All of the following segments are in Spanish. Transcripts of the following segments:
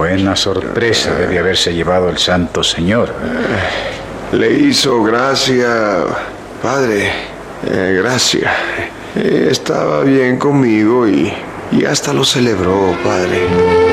Buena sorpresa debe haberse llevado el santo señor. Le hizo gracia, padre. Gracia. Estaba bien conmigo y hasta lo celebró, padre.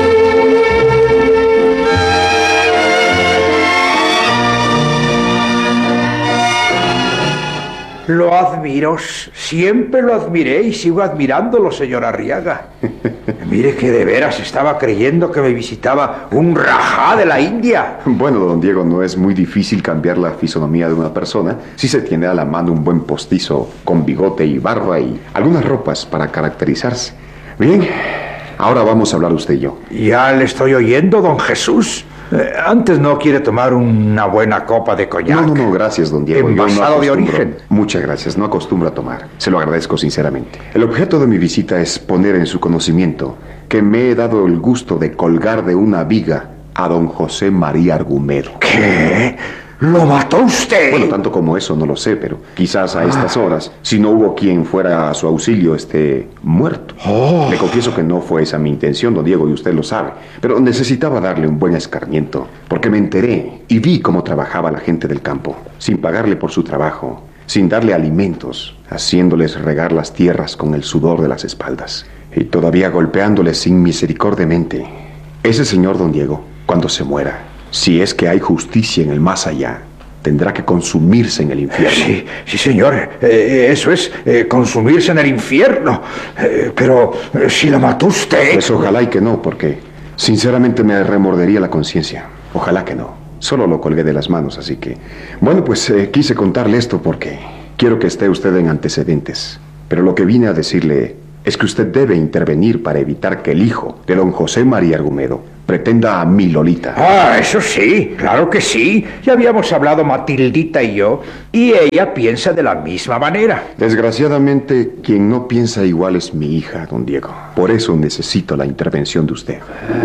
Lo admiro, siempre lo admiré y sigo admirándolo, señor Arriaga. Mire que de veras estaba creyendo que me visitaba un rajá de la India. Bueno, don Diego, no es muy difícil cambiar la fisonomía de una persona si se tiene a la mano un buen postizo con bigote y barba y algunas ropas para caracterizarse. Bien, ahora vamos a hablar usted y yo. Ya le estoy oyendo, don Jesús. Antes no quiere tomar una buena copa de coñac. No, gracias, don Diego. Envasado de origen. Muchas gracias, no acostumbro a tomar. Se lo agradezco sinceramente. El objeto de mi visita es poner en su conocimiento que me he dado el gusto de colgar de una viga a don José María Argumedo. ¿Qué? ¿Lo mató usted? Bueno, tanto como eso no lo sé, pero quizás a estas horas, si no hubo quien fuera a su auxilio, esté muerto. Le confieso que no fue esa mi intención, don Diego, y usted lo sabe. Pero necesitaba darle un buen escarmiento, porque me enteré y vi cómo trabajaba la gente del campo, sin pagarle por su trabajo, sin darle alimentos, haciéndoles regar las tierras con el sudor de las espaldas, y todavía golpeándoles sin misericordiamente. Ese señor, don Diego, cuando se muera, si es que hay justicia en el más allá, tendrá que consumirse en el infierno. Sí, señor. Eso es, consumirse en el infierno. Pero si lo mató usted... Pues ojalá y que no, porque sinceramente me remordería la conciencia. Ojalá que no. Solo lo colgué de las manos, así que... Bueno, pues quise contarle esto porque quiero que esté usted en antecedentes. Pero lo que vine a decirle es que usted debe intervenir para evitar que el hijo de don José María Argumedo pretenda a mi Lolita. Ah, eso sí, claro que sí. Ya habíamos hablado Matildita y yo, y ella piensa de la misma manera. Desgraciadamente, quien no piensa igual es mi hija, don Diego. Por eso necesito la intervención de usted.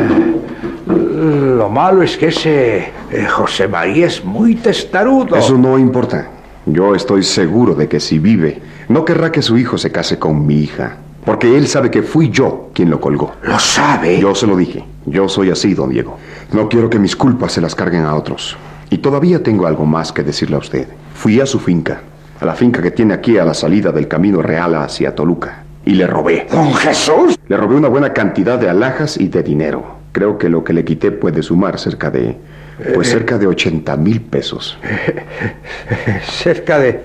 Lo malo es que ese José María es muy testarudo. Eso no importa. Yo estoy seguro de que si vive, no querrá que su hijo se case con mi hija. Porque él sabe que fui yo quien lo colgó. ¿Lo sabe? Yo se lo dije. Yo soy así, don Diego. No quiero que mis culpas se las carguen a otros. Y todavía tengo algo más que decirle a usted. Fui a su finca, a la finca que tiene aquí a la salida del camino real hacia Toluca, y le robé. ¿Don Jesús? Le robé una buena cantidad de alhajas y de dinero. Creo que lo que le quité puede sumar cerca de 80,000 pesos. Cerca de...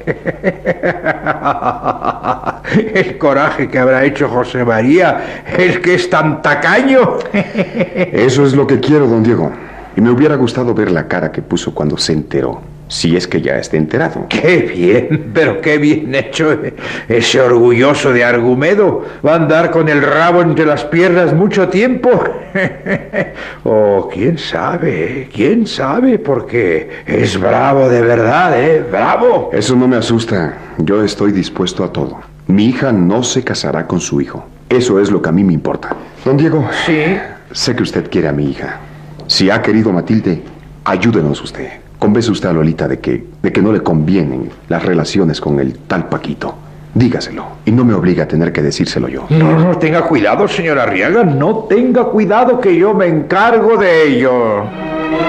El coraje que habrá hecho José María, el que es tan tacaño. Eso es lo que quiero, don Diego. Y me hubiera gustado ver la cara que puso cuando se enteró. Si es que ya esté enterado. ¡Qué bien! Pero qué bien hecho ese orgulloso de Argumedo. Va a andar con el rabo entre las piernas mucho tiempo. Oh, quién sabe, porque es bravo de verdad, ¡bravo! Eso no me asusta. Yo estoy dispuesto a todo. Mi hija no se casará con su hijo. Eso es lo que a mí me importa. Don Diego. Sí. Sé que usted quiere a mi hija. Si ha querido Matilde, ayúdenos usted. Convence usted a Lolita de que no le convienen las relaciones con el tal Paquito. Dígaselo y no me obligue a tener que decírselo yo. No, tenga cuidado, señor Arriaga. No tenga cuidado que yo me encargo de ello.